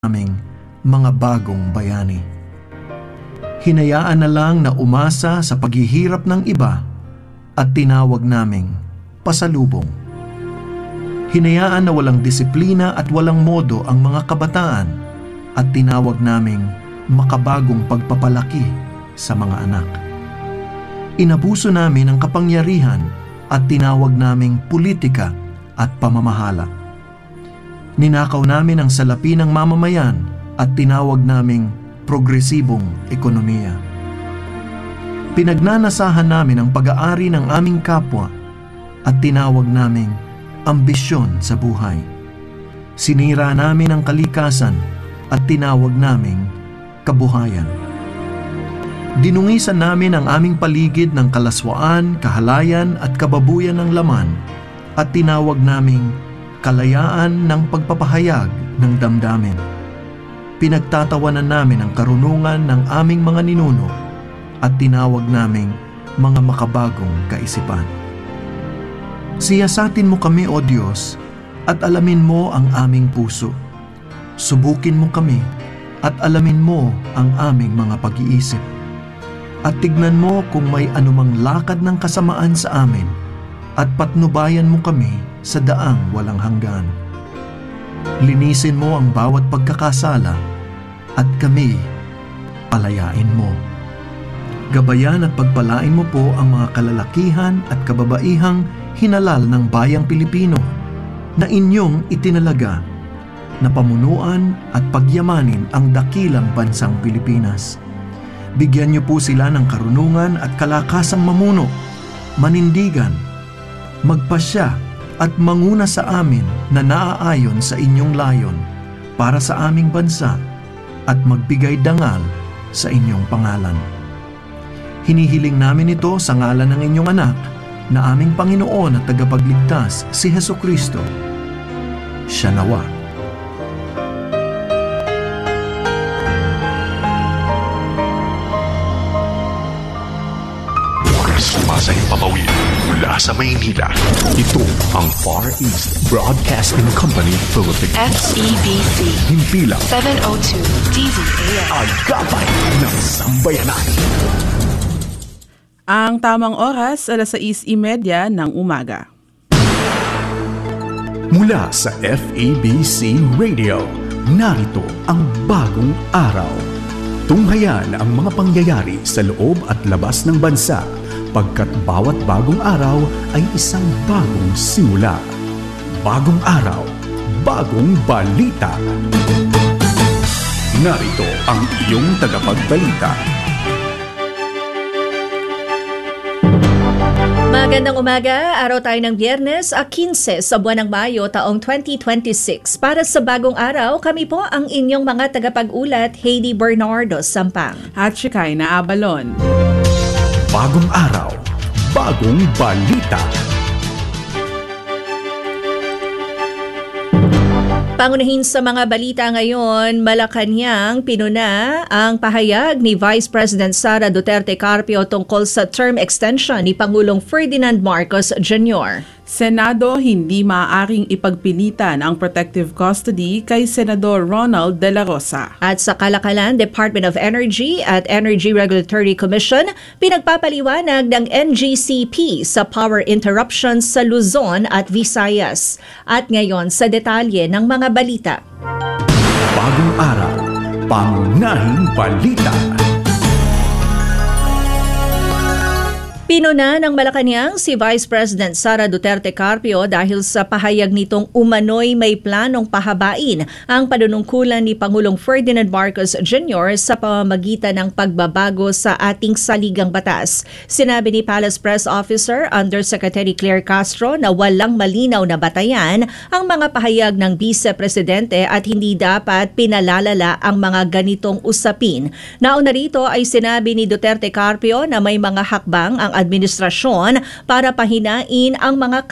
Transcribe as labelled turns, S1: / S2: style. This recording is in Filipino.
S1: naming mga bagong bayani. Hinayaan na lang na umasa sa paghihirap ng iba at tinawag naming pasalubong. Hinayaan na walang disiplina at walang modo ang mga kabataan at tinawag naming makabagong pagpapalaki sa mga anak. Inabuso namin ang kapangyarihan at tinawag naming politika at pamamahala. Ninakaw namin ang salapi ng mamamayan at tinawag naming progresibong ekonomiya. Pinagnanasahan namin ang pag-aari ng aming kapwa at tinawag naming ambisyon sa buhay. Sinira namin ang kalikasan at tinawag naming kabuhayan. Dinungisan namin ang aming paligid ng kalaswaan, kahalayan at kababuyan ng laman at tinawag naming kalayaan ng pagpapahayag ng damdamin. Pinagtatawanan namin ang karunungan ng aming mga ninuno at tinawag naming mga makabagong kaisipan. Siyasatin mo kami, O Diyos, at alamin mo ang aming puso. Subukin mo kami at alamin mo ang aming mga pag-iisip. At tignan mo kung may anumang lakad ng kasamaan sa amin at patnubayan mo kami sa daang walang hanggan. Linisin mo ang bawat pagkakasala at kami palayain mo. Gabayan at pagpalain mo po ang mga kalalakihan at kababaihang hinalal ng bayang Pilipino na inyong itinalaga na pamunuan at pagyamanin ang dakilang bansang Pilipinas. Bigyan niyo po sila ng karunungan at kalakasang mamuno, manindigan, magpasya at manguna sa amin na naaayon sa inyong layon para sa aming bansa at magbigay dangal sa inyong pangalan. Hinihiling namin ito sa ngalan ng inyong anak na aming Panginoon at tagapagligtas si Hesukristo. Siya nawa.
S2: Sa Himpapawid mula sa Maynila. Ito ang Far East Broadcasting Company Philippines.
S3: FEBC.
S2: Himpilang
S3: 702 DZAM.
S2: Agapay ng Sambayanan.
S4: Ang tamang oras, 6:30 ng umaga.
S2: Mula sa FEBC Radio, narito ang bagong araw. Tunghayan ang mga pangyayari sa loob at labas ng bansa, pagkat bawat bagong araw ay isang bagong simula. Bagong araw, bagong balita. Narito ang iyong tagapagbalita.
S5: Magandang umaga, araw tayo ng Biyernes, 15 sa buwan ng Mayo taong 2026. Para sa bagong araw, kami po ang inyong mga tagapag-ulat, Heidi Bernardo Sampang
S4: At Shekinah Abalon.
S2: Bagong araw, bagong balita.
S5: Pangunahin sa mga balita ngayon, Malacanang pinuna ang pahayag ni Vice President Sara Duterte Carpio tungkol sa term extension ni Pangulong Ferdinand Marcos Jr.
S4: Senado hindi maaaring ipagpilitan ang protective custody kay Senador Ronald De La Rosa.
S5: At sa kalakalan, Department of Energy at Energy Regulatory Commission pinagpapaliwanag ng NGCP sa power interruptions sa Luzon at Visayas. At ngayon sa detalye ng mga balita.
S2: Bagong araw, pangunahing balita.
S5: Pinuna ng Malacanang si Vice President Sara Duterte Carpio dahil sa pahayag nitong umano'y may planong pahabain ang panunungkulan ni Pangulong Ferdinand Marcos Jr. sa pamamagitan ng pagbabago sa ating saligang batas. Sinabi ni Palace Press Officer Undersecretary Claire Castro na walang malinaw na batayan ang mga pahayag ng Vice Presidente at hindi dapat pinalalala ang mga ganitong usapin. Nauna rito ay sinabi ni Duterte Carpio na may mga hakbang ang administrasyon para pahinain ang mga